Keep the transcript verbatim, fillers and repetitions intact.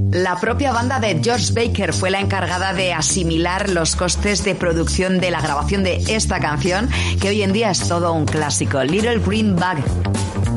La propia banda de George Baker fue la encargada de asimilar los costes de producción de la grabación de esta canción, que hoy en día es todo un clásico, Little Green Bag.